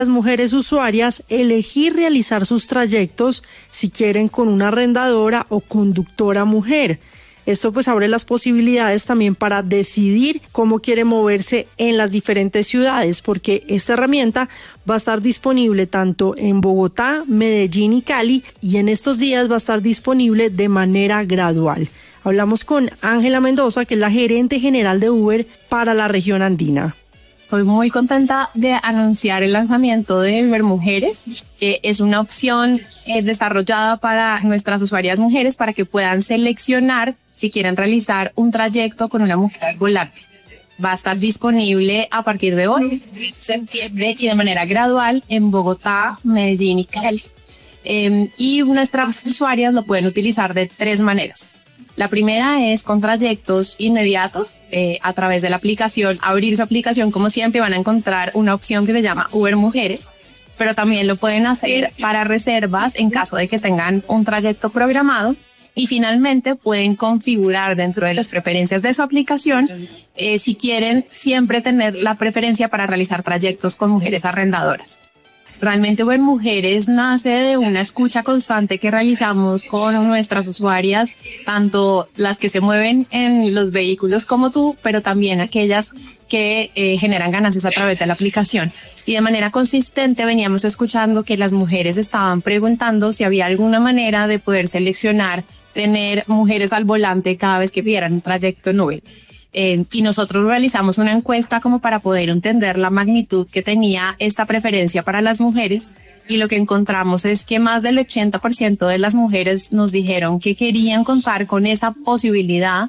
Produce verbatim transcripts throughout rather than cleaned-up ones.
las mujeres usuarias elegir realizar sus trayectos si quieren con una arrendadora o conductora mujer. Esto pues abre las posibilidades también para decidir cómo quiere moverse en las diferentes ciudades, porque esta herramienta va a estar disponible tanto en Bogotá, Medellín y Cali, y en estos días va a estar disponible de manera gradual. Hablamos con Ángela Mendoza, que es la gerente general de Uber para la región andina. Estoy muy contenta de anunciar el lanzamiento de Uber Mujeres, que es una opción eh, desarrollada para nuestras usuarias mujeres para que puedan seleccionar si quieren realizar un trayecto con una mujer al volante. Va a estar disponible a partir de hoy, septiembre, y de manera gradual en Bogotá, Medellín y Cali. Eh, y nuestras usuarias lo pueden utilizar de tres maneras. La primera es con trayectos inmediatos eh, a través de la aplicación. Abrir su aplicación, como siempre, van a encontrar una opción que se llama Uber Mujeres, pero también lo pueden hacer para reservas en caso de que tengan un trayecto programado. Y finalmente pueden configurar dentro de las preferencias de su aplicación eh, si quieren siempre tener la preferencia para realizar trayectos con mujeres arrendadoras. Realmente Uber Mujeres nace de una escucha constante que realizamos con nuestras usuarias, tanto las que se mueven en los vehículos como tú, pero también aquellas que eh, generan ganancias a través de la aplicación. Y de manera consistente veníamos escuchando que las mujeres estaban preguntando si había alguna manera de poder seleccionar tener mujeres al volante cada vez que pidieran un trayecto en Uber. Eh, y nosotros realizamos una encuesta como para poder entender la magnitud que tenía esta preferencia para las mujeres, y lo que encontramos es que más del ochenta por ciento de las mujeres nos dijeron que querían contar con esa posibilidad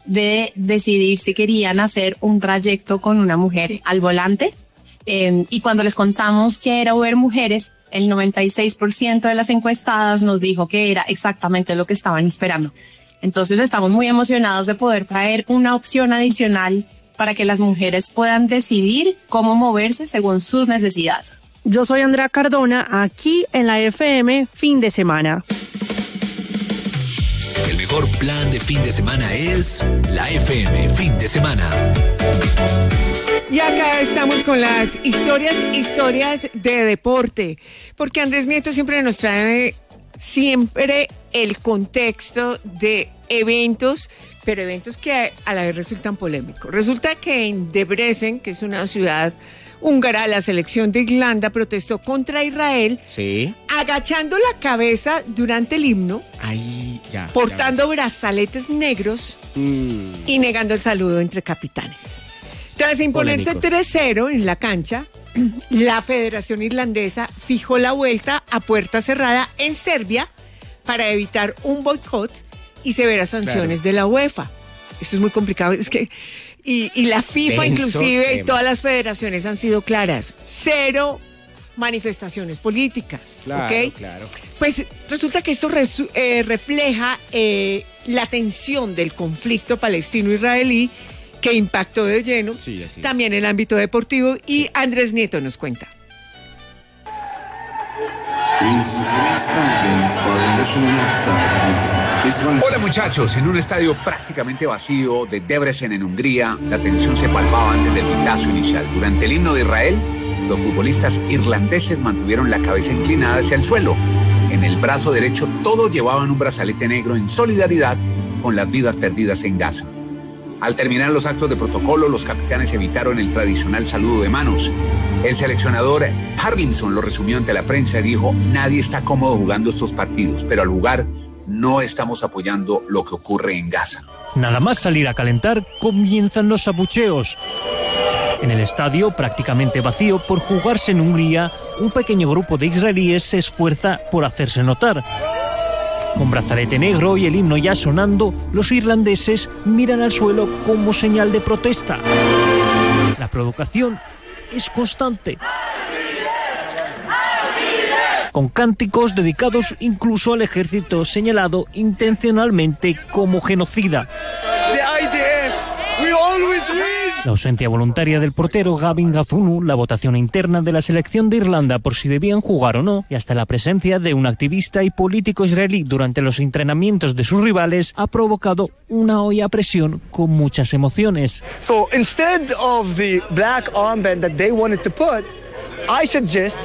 de decidir si querían hacer un trayecto con una mujer al volante. Eh, y cuando les contamos que era Uber Mujeres, el noventa y seis por ciento de las encuestadas nos dijo que era exactamente lo que estaban esperando. Entonces estamos muy emocionados de poder traer una opción adicional para que las mujeres puedan decidir cómo moverse según sus necesidades. Yo soy Andrea Cardona, aquí en la F M Fin de Semana. El mejor plan de fin de semana es la F M Fin de Semana. Y acá estamos con las historias, historias de deporte, porque Andrés Nieto siempre nos trae siempre el contexto de eventos, pero eventos que a la vez resultan polémicos. Resulta que en Debrecen, que es una ciudad húngara, la selección de Irlanda protestó contra Israel, sí, agachando la cabeza durante el himno, ahí, ya, portando ya. brazaletes negros mm. y negando el saludo entre capitanes. Tras imponerse tres cero en la cancha, la Federación Irlandesa fijó la vuelta a puerta cerrada en Serbia para evitar un boicot y severas sanciones claro. de la UEFA. Esto es muy complicado. Es que y, y la FIFA, Denso inclusive, tema. y todas las federaciones han sido claras. Cero manifestaciones políticas. Claro, ¿okay? claro. Pues resulta que esto resu- eh, refleja eh, la tensión del conflicto palestino-israelí, que impactó de lleno sí, también en el ámbito deportivo, y sí. Andrés Nieto nos cuenta. Hola muchachos, en un estadio prácticamente vacío de Debrecen en Hungría, la tensión se palpaba antes del pitazo inicial. Durante el himno de Israel, los futbolistas irlandeses mantuvieron la cabeza inclinada hacia el suelo. En el brazo derecho todos llevaban un brazalete negro en solidaridad con las vidas perdidas en Gaza. Al terminar los actos de protocolo, los capitanes evitaron el tradicional saludo de manos. El seleccionador Harbinson lo resumió ante la prensa y dijo: nadie está cómodo jugando estos partidos, pero al jugar no estamos apoyando lo que ocurre en Gaza. Nada más salir a calentar, comienzan los abucheos. En el estadio, prácticamente vacío por jugarse en Hungría, un pequeño grupo de israelíes se esfuerza por hacerse notar. Con brazalete negro y el himno ya sonando, los irlandeses miran al suelo como señal de protesta. La provocación es constante, con cánticos dedicados incluso al ejército señalado intencionalmente como genocida. La ausencia voluntaria del portero Gavin Gazunu, la votación interna de la selección de Irlanda por si debían jugar o no, y hasta la presencia de un activista y político israelí durante los entrenamientos de sus rivales ha provocado una olla a presión con muchas emociones. So instead of the black armband that they wanted to put, I suggest